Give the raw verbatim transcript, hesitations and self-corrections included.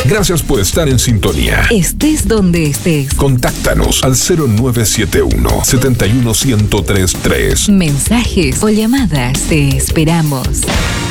Gracias por estar en sintonía. Estés donde estés. Contáctanos al cero nueve siete uno, siete uno, uno cero tres tres. Mensajes o llamadas. Te esperamos.